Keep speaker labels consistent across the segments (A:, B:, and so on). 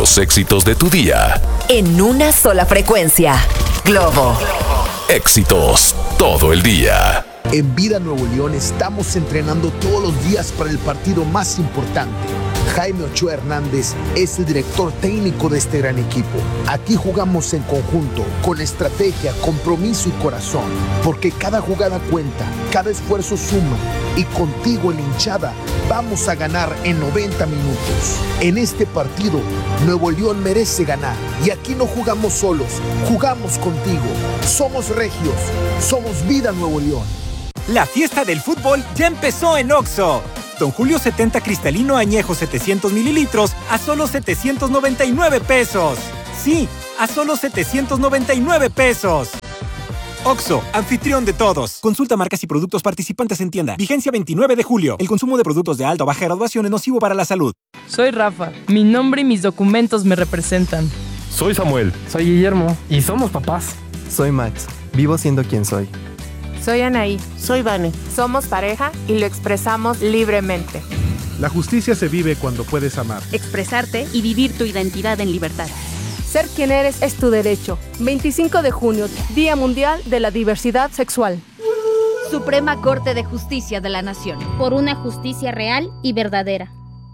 A: Los éxitos de tu día.
B: En una sola frecuencia. Globo.
A: Éxitos todo el día.
C: En Vida Nuevo León estamos entrenando todos los días para el partido más importante. Jaime Ochoa Hernández es el director técnico de este gran equipo. Aquí jugamos en conjunto, con estrategia, compromiso y corazón, porque cada jugada cuenta, cada esfuerzo suma, y contigo en la hinchada vamos a ganar en 90 minutos. En este partido, Nuevo León merece ganar, y aquí no jugamos solos, jugamos contigo. Somos regios, somos Vida Nuevo León.
D: La fiesta del fútbol ya empezó en OXXO. Don Julio 70 cristalino añejo 700 mililitros a solo 799 pesos. Sí, a solo 799 pesos. OXXO, anfitrión de todos. Consulta marcas y productos participantes en tienda. Vigencia 29 de julio. El consumo de productos de alta o baja graduación es nocivo para la salud.
E: Soy Rafa. Mi nombre y mis documentos me representan.
F: Soy Samuel.
G: Soy Guillermo. Y somos papás.
H: Soy Max. Vivo siendo quien soy.
I: Soy Anaí.
J: Soy Vane.
I: Somos pareja y lo expresamos libremente.
K: La justicia se vive cuando puedes amar,
L: expresarte y vivir tu identidad en libertad.
M: Ser quien eres es tu derecho. 25 de junio, Día Mundial de la Diversidad Sexual.
L: Suprema Corte de Justicia de la Nación.
N: Por una justicia real y verdadera.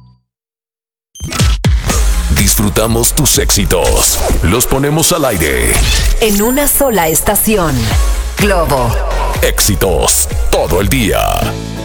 A: Disfrutamos tus éxitos. Los ponemos al aire.
B: En una sola estación. Globo.
A: Éxitos todo el día.